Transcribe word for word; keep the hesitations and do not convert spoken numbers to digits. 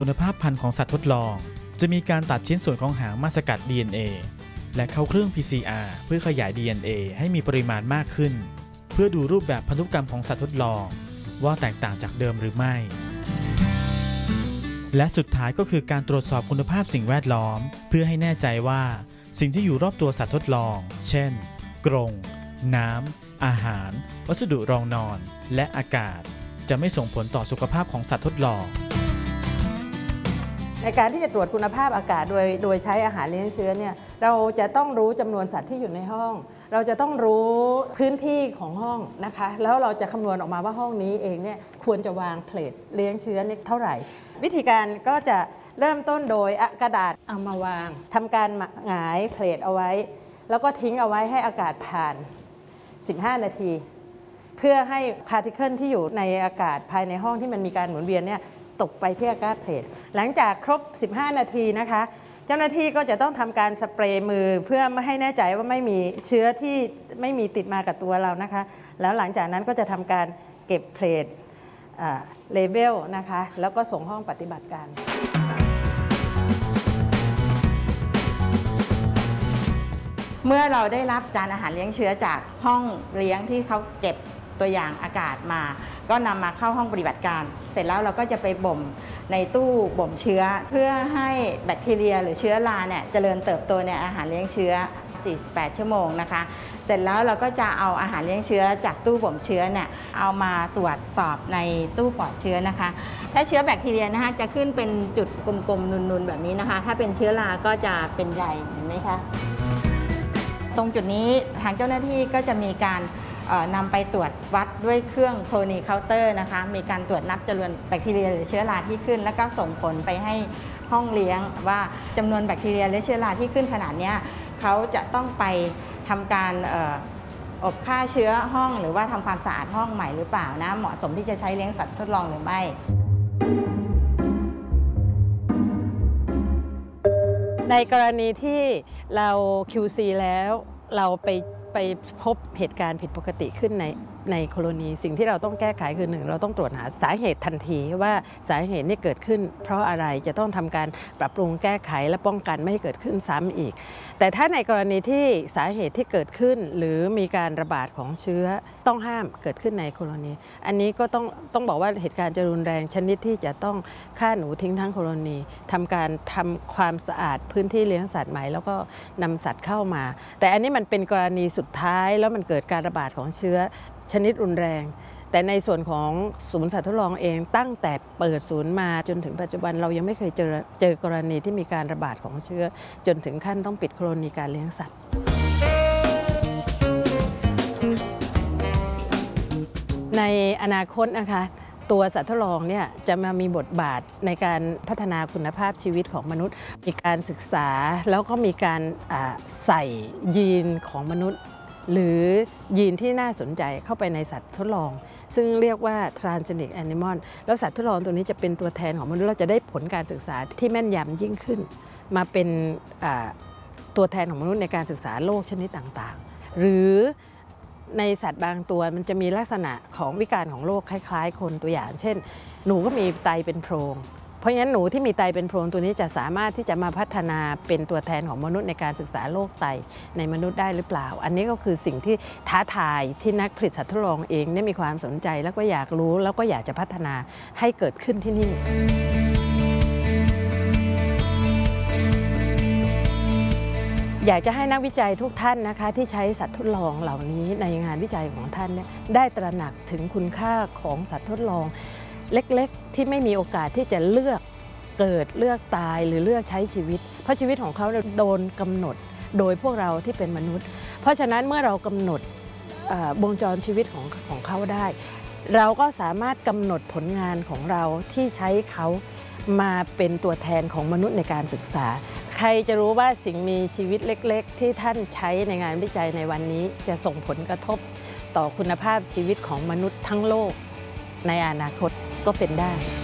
คุณภาพพันธุ์ของสัตว์ทดลองจะมีการตัดชิ้นส่วนของหางมาสกัด ดี เอ็น เอ และเข้าเครื่อง พี ซี อาร์ เพื่อขยาย ดี เอ็น เอ ให้มีปริมาณมากขึ้นเพื่อดูรูปแบบพันธุกรรมของสัตว์ทดลองว่าแตกต่างจากเดิมหรือไม่และสุดท้ายก็คือการตรวจสอบคุณภาพสิ่งแวดล้อมเพื่อให้แน่ใจว่าสิ่งที่อยู่รอบตัวสัตว์ทดลองเช่นกรงน้ำอาหารวัสดุรองนอนและอากาศจะไม่ส่งผลต่อสุขภาพของสัตว์ทดลองในการที่จะตรวจคุณภาพอากาศโดยโดยใช้อาหารเลี้ยงเชื้อเนี่ยเราจะต้องรู้จำนวนสัตว์ที่อยู่ในห้องเราจะต้องรู้พื้นที่ของห้องนะคะแล้วเราจะคำนวณออกมาว่าห้องนี้เองเนี่ยควรจะวางเพลทเลี้ยงเชื้อนี่เท่าไหร่วิธีการก็จะเริ่มต้นโดยกระดาษเอามาวางทำการหงายเพลทเอาไว้แล้วก็ทิ้งเอาไว้ให้อากาศผ่านสิบห้านาทีเพื่อให้พาร์ติเคิลที่อยู่ในอากาศภายในห้องที่มันมีการหมุนเวียนเนี่ยตกไปที่อากาศเพลทหลังจากครบสิบห้านาทีนะคะเจ้าหน้าที่ก็จะต้องทำการสเปรย์มือเพื่อไม่ให้แน่ใจว่าไม่มีเชื้อที่ไม่มีติดมากับตัวเรานะคะแล้วหลังจากนั้นก็จะทำการเก็บเพลทเลเบลนะคะแล้วก็ส่งห้องปฏิบัติการเมื่อเราได้รับจานอาหารเลี้ยงเชื้อจากห้องเลี้ยงที่เขาเก็บตัวอย่างอากาศมาก็นำมาเข้าห้องปฏิบัติการเสร็จแล้วเราก็จะไปบ่มในตู้บ่มเชื้อเพื่อให้แบคทีเรียหรือเชื้อราเนี่ยเจริญเติบโตในอาหารเลี้ยงเชื้อสี่สิบแปดชั่วโมงนะคะเสร็จแล้วเราก็จะเอาอาหารเลี้ยงเชื้อจากตู้บ่มเชื้อเนี่ยเอามาตรวจสอบในตู้ปลอดเชื้อนะคะถ้าเชื้อแบคทีเรียนะคะจะขึ้นเป็นจุดกลมๆนูนๆแบบนี้นะคะถ้าเป็นเชื้อราก็จะเป็นใยเห็นไหมคะตรงจุดนี้ทางเจ้าหน้าที่ก็จะมีการนำไปตรวจวัดด้วยเครื่องโคลนีเคาน์เตอร์นะคะมีการตรวจนับจำนวนแบคทีเรียหรือเชื้อราที่ขึ้นแล้วก็ส่งผลไปให้ห้องเลี้ยงว่าจำนวนแบคทีเรียและเชื้อราที่ขึ้นขนาดนี้เขาจะต้องไปทำการอบฆ่าเชื้อห้องหรือว่าทำความสะอาดห้องใหม่หรือเปล่านะเหมาะสมที่จะใช้เลี้ยงสัตว์ทดลองหรือไม่ในกรณีที่เรา คิว ซี แล้วเราไปไปพบเหตุการณ์ผิดปกติขึ้นในในโคโลนีสิ่งที่เราต้องแก้ไขคือหนึ่งเราต้องตรวจหาสาเหตุทันทีว่าสาเหตุนี้เกิดขึ้นเพราะอะไรจะต้องทำการปรับปรุงแก้ไขและป้องกันไม่ให้เกิดขึ้นซ้ำอีกแต่ถ้าในกรณีที่สาเหตุที่เกิดขึ้นหรือมีการระบาดของเชื้อต้องห้ามเกิดขึ้นในโคโลนีอันนี้ก็ต้องต้องบอกว่าเหตุการณ์จะรุนแรงชนิดที่จะต้องฆ่าหนูทิ้งทั้งโคโลนีทำการทำความสะอาดพื้นที่เลี้ยงสัตว์ใหม่แล้วก็นำสัตว์เข้ามาแต่อันนี้มันเป็นกรณีสุดท้ายแล้วมันเกิดการระบาดของเชื้อชนิดรุนแรงแต่ในส่วนของศูนย์สัตว์ทดลองเองตั้งแต่เปิดศูนย์มาจนถึงปัจจุบันเรายังไม่เคยเจอเจอกรณีที่มีการระบาดของเชื้อจนถึงขั้นต้องปิดโคโลนีการเลี้ยงสัตว์ในอนาคตนะคะตัวสัตว์ทดลองเนี่ยจะมามีบทบาทในการพัฒนาคุณภาพชีวิตของมนุษย์มีการศึกษาแล้วก็มีการใส่ยีนของมนุษย์หรือยีนที่น่าสนใจเข้าไปในสัตว์ทดลองซึ่งเรียกว่า transgenic animal แล้วสัตว์ทดลองตัวนี้จะเป็นตัวแทนของมนุษย์เราจะได้ผลการศึกษาที่แม่นยำยิ่งขึ้นมาเป็นตัวแทนของมนุษย์ในการศึกษาโรคชนิดต่างๆหรือในสัตว์บางตัวมันจะมีลักษณะของวิการของโรคคล้ายๆคนตัวอย่างเช่นหนูก็มีไตเป็นโพรงเพราะฉะนั้นหนูที่มีไตเป็นโพรงตัวนี้จะสามารถที่จะมาพัฒนาเป็นตัวแทนของมนุษย์ในการศึกษาโรคไตในมนุษย์ได้หรือเปล่าอันนี้ก็คือสิ่งที่ท้าทายที่นักผลิตสัตว์ทดลองเองได้มีความสนใจแล้วก็อยากรู้แล้วก็อยากจะพัฒนาให้เกิดขึ้นที่นี่อยากจะให้นักวิจัยทุกท่านนะคะที่ใช้สัตว์ทดลองเหล่านี้ในงานวิจัยของท่านเนี่ยได้ตระหนักถึงคุณค่าของสัตว์ทดลองเล็กๆที่ไม่มีโอกาสที่จะเลือกเกิดเลือกตายหรือเลือกใช้ชีวิตเพราะชีวิตของเขาโดนกำหนดโดยพวกเราที่เป็นมนุษย์เพราะฉะนั้นเมื่อเรากำหนดวงจรชีวิตของของเขาได้เราก็สามารถกำหนดผลงานของเราที่ใช้เขามาเป็นตัวแทนของมนุษย์ในการศึกษาใครจะรู้ว่าสิ่งมีชีวิตเล็กๆที่ท่านใช้ในงานวิจัยในวันนี้จะส่งผลกระทบต่อคุณภาพชีวิตของมนุษย์ทั้งโลกในอนาคตก็เป็นได้